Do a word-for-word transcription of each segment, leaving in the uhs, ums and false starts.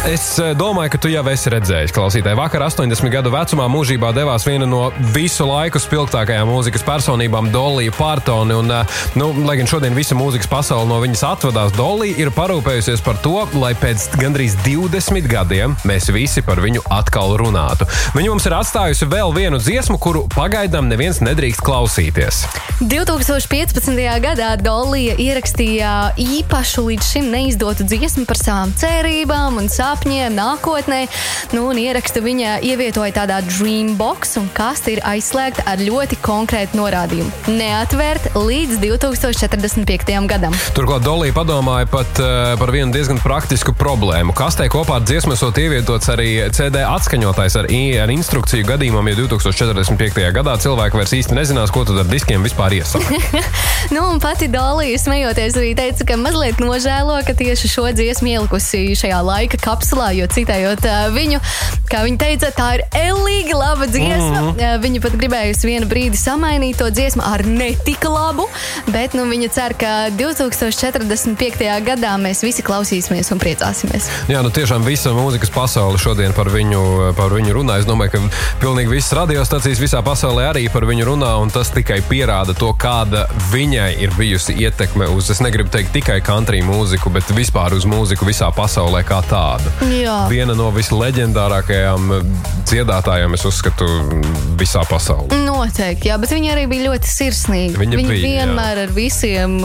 Es domāju, ka tu jau esi redzējis, klausītāji. Vakar astoņdesmit gadu vecumā mūžībā devās viena no visu laiku spilgtākajām mūzikas personībām Dolly Partone. Un, nu, lai gan šodien visa mūzikas pasaule no viņas atvadās, Dolly ir parūpējusies par to, lai pēc gandrīz divdesmit gadiem mēs visi par viņu atkal runātu. Viņa mums ir atstājusi vēl vienu dziesmu, kuru pagaidām neviens nedrīkst klausīties. divtūkstoš piecpadsmitajā gadā Dolly ierakstīja īpašu līdz šim neizdotu dziesmu par savām cerībām un sāpēm. Nākotnē, nu, un ierakstu viņa ievietoja tādā Dreambox, un kasta ir aizslēgta ar ļoti konkrētu norādījumu. Neatvērt līdz divtūkstoš četrdesmit piektajam gadam. Turklāt Dolly padomāja pat uh, par vienu diezgan praktisku problēmu. Kastē kopā ar dziesmu esot ievietots arī C D atskaņotājs ar, ar instrukciju gadījumam, ja divtūkstoš četrdesmit piektajā gadā cilvēki vairs īsti nezinās, ko tad ar diskiem vispār iesaka. Nu, un pati Dolly, smejoties, arī teica, ka mazliet nožēlo, ka tieši šo dziesmu ielikusi šajā laika kapsulā, jo citējot uh, viņu, kā viņa teica, tā ir ellīgi laba dziesma. Mm-hmm. Uh, viņa pat gribējusi vienu brīdi samainīt to dziesmu ar netika labu, bet nu, viņa cer, ka divtūkstoš četrdesmit piektajā gadā mēs visi klausīsimies un priecāsimies. Jā, nu tiešām visa mūzikas pasaule šodien par viņu, par viņu runā. Es domāju, ka pilnīgi visas radiostacijas visā pasaulē arī par viņu runā, un tas tikai pierāda to, kāda viņai ir bijusi ietekme uz, es negribu teikt tikai country mūziku, bet vispār uz mūziku visā pasaulē kā tāda. Jā. Viena no visleģendārākajām dziedātājām, es uzskatu, visā pasaulē. Noteikti, jā, bet viņa arī bija ļoti sirsnīga. Viņa, viņa bija, vienmēr jā. Ar visiem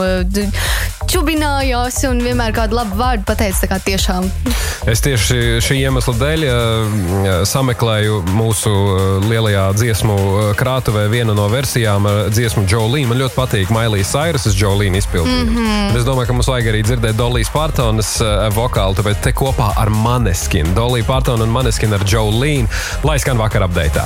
čubinājās un vienmēr kādu labu vārdu pateica, tā kā tiešām. Es tieši šī iemesla dēļ sameklēju mūsu lielajā dziesmu krātuvē vienu no versijām dziesmu Jolene. Man ļoti patīk Miley Cyrus's Jolene izpildījums. Mm-hmm. Es domāju, ka mums vajag arī dzirdēt Dolly Partones vokālu, tāpēc te kopā ar Maneskin. Dolly Partone un Maneskin ar Jolene, lai skan vakar updateā.